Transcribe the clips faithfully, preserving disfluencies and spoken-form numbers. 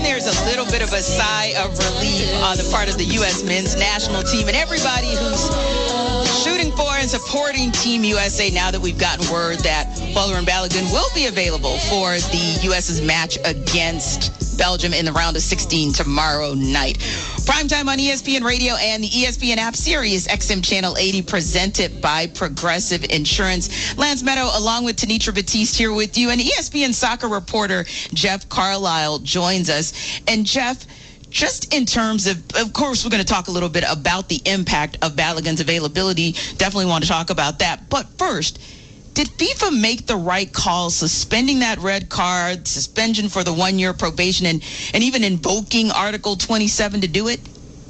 there's a little bit of a sigh of relief on the part of the U S men's national team and everybody who's shooting for and supporting Team U S A now that we've gotten word that Folarin Balogun will be available for the U S's match against Belgium in the round of sixteen tomorrow night. Primetime on E S P N Radio and the E S P N app, Sirius X M Channel eighty, presented by Progressive Insurance. Lance Meadow, along with Tanitra Batiste, here with you. And E S P N soccer reporter Jeff Carlisle joins us. And Jeff, just in terms of, of course, we're going to talk a little bit about the impact of Balogun's availability. Definitely want to talk about that. But first, did FIFA make the right call suspending that red card, suspension for the one-year probation, and, and even invoking Article twenty-seven to do it?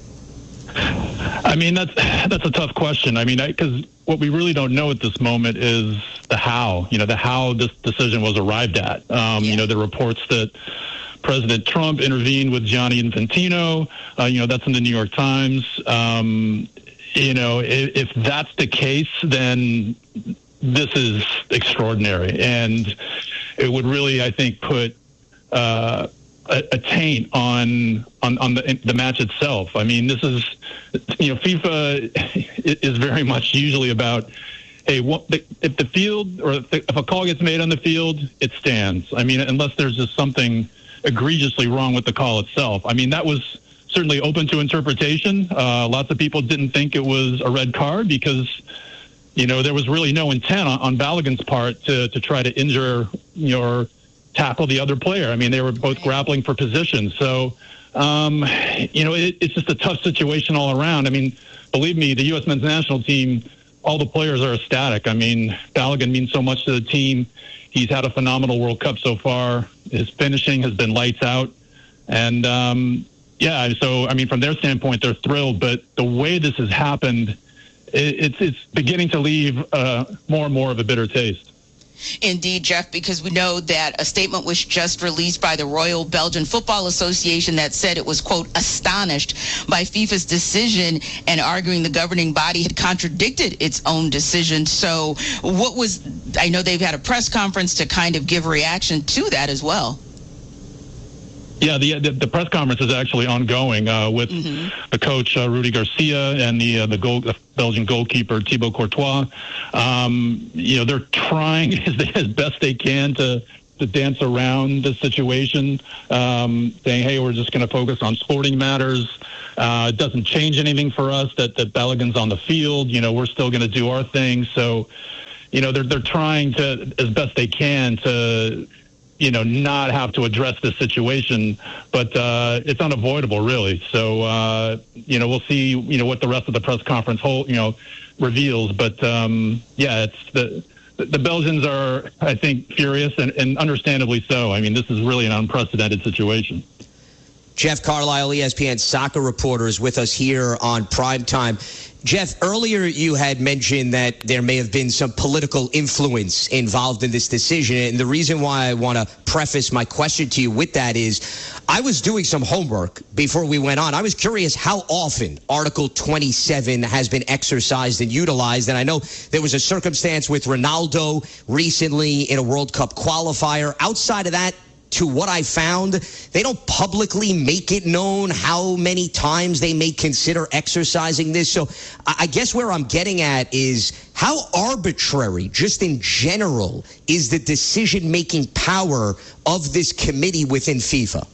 I mean, that's that's a tough question. I mean, because what we really don't know at this moment is the how, you know, the how this decision was arrived at. Um, yeah. You know, the reports that President Trump intervened with Gianni Infantino, uh, you know, that's in the New York Times. Um, you know, if, if that's the case, then this is extraordinary, and it would really, I think, put uh, a, a taint on on, on the, the match itself. I mean, this is, you know, FIFA is very much usually about, hey, what, the, if the field or if, the, if a call gets made on the field, it stands. I mean, unless there's just something egregiously wrong with the call itself. I mean, that was certainly open to interpretation. Uh, lots of people didn't think it was a red card because, you know, there was really no intent on, on Balogun's part to, to try to injure, you know, or tackle the other player. I mean, they were both grappling for position. So, um, you know, it, it's just a tough situation all around. I mean, believe me, the U S men's national team, all the players are ecstatic. I mean, Balogun means so much to the team. He's had a phenomenal World Cup so far. His finishing has been lights out. And, um, yeah, so, I mean, from their standpoint, they're thrilled. But the way this has happened, It's it's beginning to leave uh, more and more of a bitter taste. Indeed, Jeff, because we know that a statement was just released by the Royal Belgian Football Association that said it was, quote, astonished by FIFA's decision and arguing the governing body had contradicted its own decision. So what was, I know they've had a press conference to kind of give reaction to that as well. Yeah, the, the the press conference is actually ongoing uh, with mm-hmm. the coach uh, Rudy Garcia and the uh, the, goal, the Belgian goalkeeper Thibaut Courtois. Um, you know, they're trying as, they, as best they can to to dance around the situation, um, saying, "Hey, we're just going to focus on sporting matters. Uh, it doesn't change anything for us that that Balogun's on the field. You know, we're still going to do our thing." So, you know, they're they're trying to as best they can to, you know, not have to address this situation, but uh, it's unavoidable, really. So, uh, you know, we'll see, you know, what the rest of the press conference whole, you know, reveals. But, um, yeah, it's the the Belgians are, I think, furious, and, and understandably so. I mean, this is really an unprecedented situation. Jeff Carlisle, E S P N soccer reporter, is with us here on Primetime. Jeff, earlier you had mentioned that there may have been some political influence involved in this decision. And the reason why I want to preface my question to you with that is I was doing some homework before we went on. I was curious how often Article twenty-seven has been exercised and utilized. And I know there was a circumstance with Ronaldo recently in a World Cup qualifier. Outside of that, to what I found, they don't publicly make it known how many times they may consider exercising this. So I guess where I'm getting at is how arbitrary, just in general, is the decision-making power of this committee within FIFA?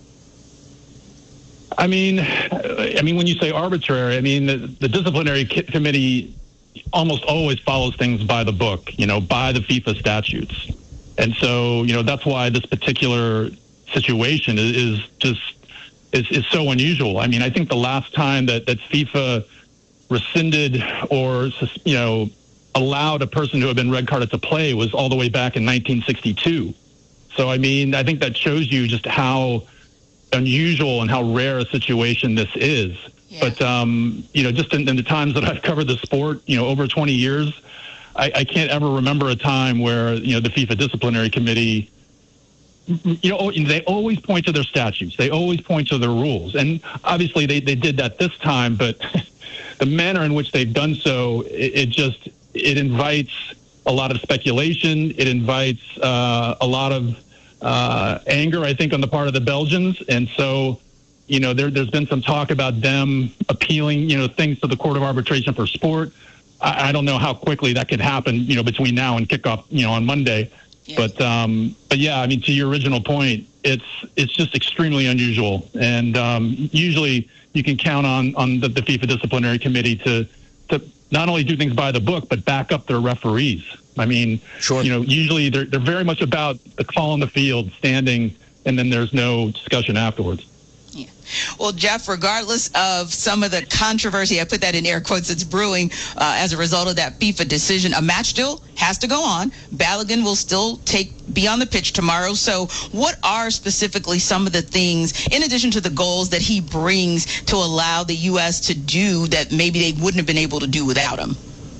I mean, I mean, when you say arbitrary, I mean, the, the disciplinary committee almost always follows things by the book, you know, by the FIFA statutes. And so, you know, that's why this particular situation is, is just is, is so unusual. I mean, I think the last time that, that FIFA rescinded or, you know, allowed a person who had been red carded to play was all the way back in nineteen sixty-two. So, I mean, I think that shows you just how unusual and how rare a situation this is. Yeah. But, um, you know, just in, in the times that I've covered the sport, you know, over twenty years, I, I can't ever remember a time where, you know, the FIFA disciplinary committee, you know, they always point to their statutes. They always point to their rules. And obviously they, they did that this time, but the manner in which they've done so, it, it just, it invites a lot of speculation. It invites uh, a lot of uh, anger, I think, on the part of the Belgians. And so, you know, there, there's been some talk about them appealing, you know, things to the Court of Arbitration for Sport. I, I don't know how quickly that could happen, you know, between now and kickoff, you know, on Monday. Yeah. But, um, but yeah, I mean, to your original point, it's it's just extremely unusual. And um, usually you can count on, on the, the FIFA Disciplinary Committee to to not only do things by the book, but back up their referees. I mean, sure. you know, usually they're they're very much about the call on the field, standing, and then there's no discussion afterwards. Yeah. Well, Jeff, regardless of some of the controversy, I put that in air quotes, it's brewing uh, as a result of that FIFA decision, a match still has to go on. Balogun will still take be on the pitch tomorrow. So what are specifically some of the things, in addition to the goals, that he brings to allow the U S to do that maybe they wouldn't have been able to do without him?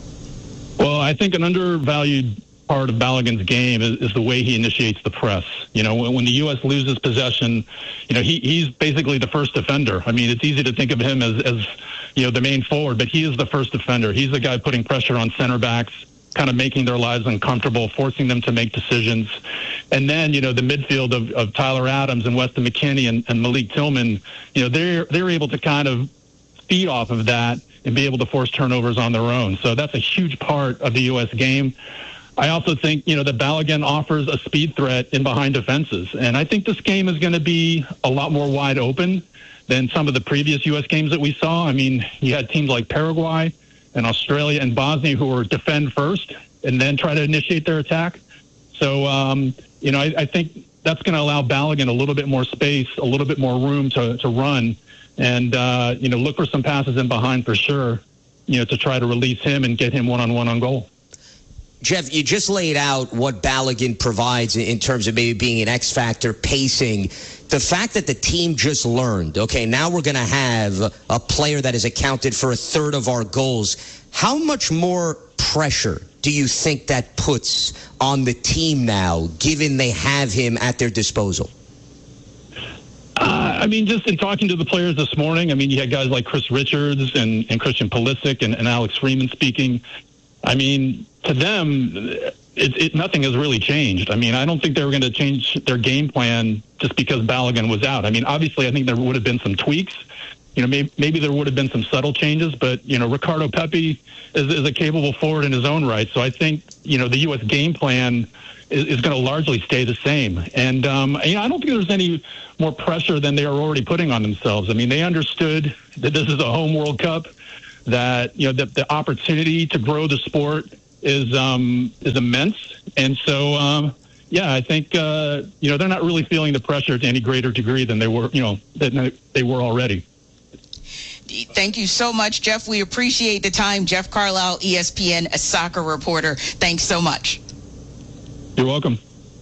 Well, I think an undervalued part of Balogun's game is, is the way he initiates the press. You know, when, when the U S loses possession, you know, he, he's basically the first defender. I mean, it's easy to think of him as, as, you know, the main forward, but he is the first defender. He's the guy putting pressure on center backs, kind of making their lives uncomfortable, forcing them to make decisions. And then, you know, the midfield of, of Tyler Adams and Weston McKennie and, and Malik Tillman, you know, they're, they're able to kind of feed off of that and be able to force turnovers on their own. So that's a huge part of the U S game. I also think, you know, that Balogun offers a speed threat in behind defenses. And I think this game is going to be a lot more wide open than some of the previous U S games that we saw. I mean, you had teams like Paraguay and Australia and Bosnia who were defend first and then try to initiate their attack. So, um, you know, I, I think that's going to allow Balogun a little bit more space, a little bit more room to, to run and, uh, you know, look for some passes in behind for sure, you know, to try to release him and get him one-on-one on goal. Jeff, you just laid out what Balogun provides in terms of maybe being an X factor, pacing. The fact that the team just learned, okay, now we're going to have a player that has accounted for a third of our goals. How much more pressure do you think that puts on the team now, given they have him at their disposal? Uh, I mean, just in talking to the players this morning, I mean, you had guys like Chris Richards and, and Christian Pulisic and, and Alex Freeman speaking. I mean, to them, it, it, nothing has really changed. I mean, I don't think they were going to change their game plan just because Balogun was out. I mean, obviously, I think there would have been some tweaks. You know, maybe, maybe there would have been some subtle changes, but, you know, Ricardo Pepi is, is a capable forward in his own right. So I think, you know, the U S game plan is, is going to largely stay the same. And, um, you know, I don't think there's any more pressure than they are already putting on themselves. I mean, they understood that this is a home World Cup, that, you know, the, the opportunity to grow the sport is um, is immense. And so, um, yeah, I think, uh, you know, they're not really feeling the pressure to any greater degree than they were, you know, than they were already. Thank you so much, Jeff. We appreciate the time. Jeff Carlisle, E S P N, a soccer reporter. Thanks so much. You're welcome.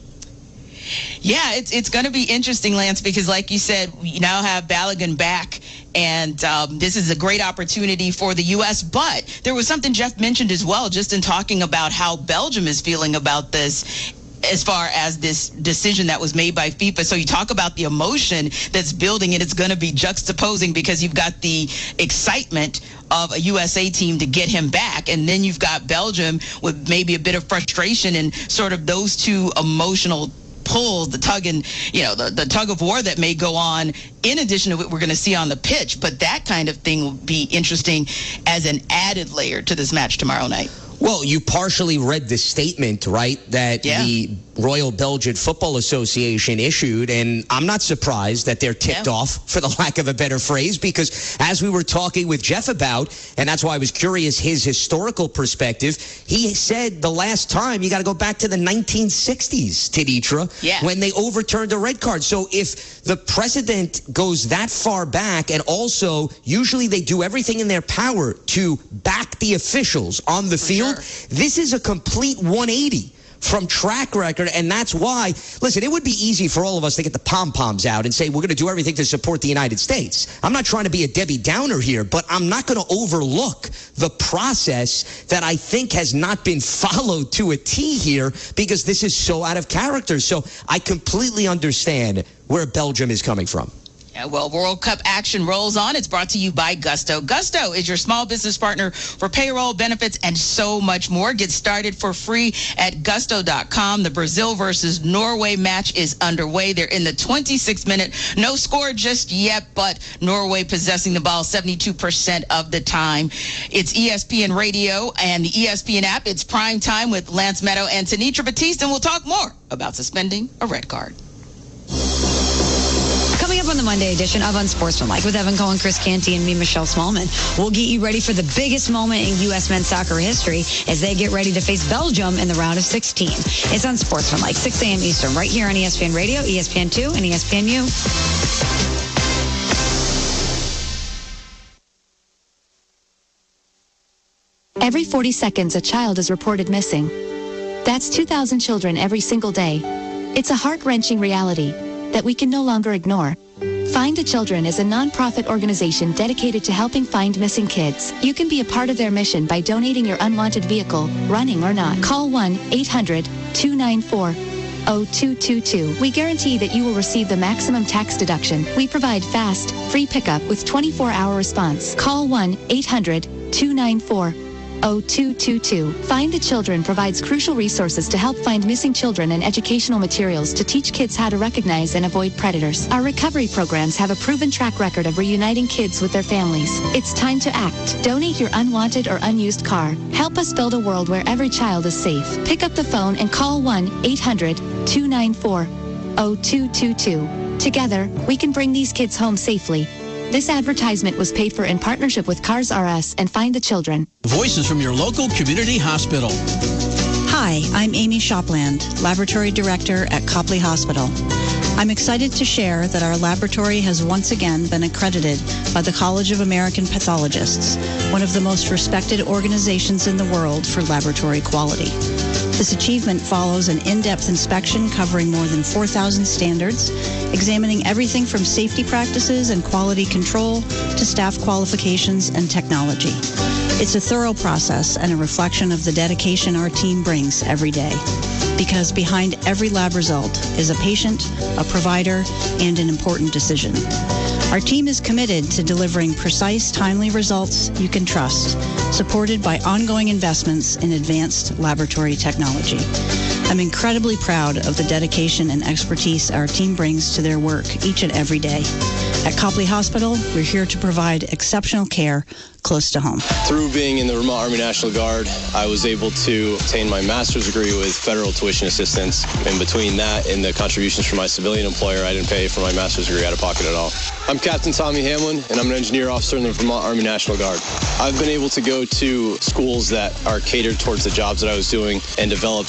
Yeah, it's it's going to be interesting, Lance, because like you said, we now have Balogun back, and um, this is a great opportunity for the U S. But there was something Jeff mentioned as well, just in talking about how Belgium is feeling about this as far as this decision that was made by FIFA. So you talk about the emotion that's building, and it's going to be juxtaposing because you've got the excitement of a U S A team to get him back, and then you've got Belgium with maybe a bit of frustration, and sort of those two emotional pulls, the tug and, you know, the, the tug of war that may go on in addition to what we're going to see on the pitch. But that kind of thing will be interesting as an added layer to this match tomorrow night. Well, you partially read the statement, right, that yeah. the Royal Belgian Football Association issued, and I'm not surprised that they're ticked yeah. off, for the lack of a better phrase, because as we were talking with Jeff about, and that's why I was curious his historical perspective, he said the last time you got to go back to the nineteen sixties, Tiditra, yeah. when they overturned a red card. So if the precedent goes that far back, and also usually they do everything in their power to back the officials on the for field, sure. This is a complete one eighty from track record, and that's why, listen, it would be easy for all of us to get the pom-poms out and say we're going to do everything to support the United States. I'm not trying to be a Debbie Downer here, but I'm not going to overlook the process that I think has not been followed to a T here, because this is so out of character. So I completely understand where Belgium is coming from. Yeah, well, World Cup action rolls on. It's brought to you by Gusto. Gusto is your small business partner for payroll, benefits, and so much more. Get started for free at gusto dot com. The Brazil versus Norway match is underway. They're in the twenty-sixth minute. No score just yet, but Norway possessing the ball seventy-two percent of the time. It's E S P N Radio and the E S P N app. It's prime time with Lance Meadow and Tanitra Batiste, and we'll talk more about suspending a red card. Coming up on the Monday edition of Unsportsmanlike with Evan Cohen, Chris Canty, and me, Michelle Smallman, we'll get you ready for the biggest moment in U S men's soccer history as they get ready to face Belgium in the round of sixteen. It's Unsportsmanlike, six a.m. Eastern, right here on E S P N Radio, E S P N two, and E S P N U. Every forty seconds, a child is reported missing. That's two thousand children every single day. It's a heart-wrenching reality that we can no longer ignore. Find the Children is a non-profit organization dedicated to helping find missing kids. You can be a part of their mission by donating your unwanted vehicle, running or not. Call one eight hundred two nine four oh two two two. We guarantee that you will receive the maximum tax deduction. We provide fast, free pickup with twenty-four hour response. Call one eight hundred two nine four oh two two two. Find the Children provides crucial resources to help find missing children and educational materials to teach kids how to recognize and avoid predators. Our recovery programs have a proven track record of reuniting kids with their families. It's time to act. Donate your unwanted or unused car. Help us build a world where every child is safe. Pick up the phone and call one eight hundred two nine four oh two two two. Together, we can bring these kids home safely. This advertisement was paid for in partnership with Cars R Us and Find the Children. Voices from your local community hospital. Hi, I'm Amy Shopland, Laboratory Director at Copley Hospital. I'm excited to share that our laboratory has once again been accredited by the College of American Pathologists, one of the most respected organizations in the world for laboratory quality. This achievement follows an in-depth inspection covering more than four thousand standards, examining everything from safety practices and quality control to staff qualifications and technology. It's a thorough process and a reflection of the dedication our team brings every day. Because behind every lab result is a patient, a provider, and an important decision. Our team is committed to delivering precise, timely results you can trust, supported by ongoing investments in advanced laboratory technology. I'm incredibly proud of the dedication and expertise our team brings to their work each and every day. At Copley Hospital, we're here to provide exceptional care close to home. Through being in the Vermont Army National Guard, I was able to obtain my master's degree with federal tuition assistance. And between that and the contributions from my civilian employer, I didn't pay for my master's degree out of pocket at all. I'm Captain Tommy Hamlin, and I'm an engineer officer in the Vermont Army National Guard. I've been able to go to schools that are catered towards the jobs that I was doing and developed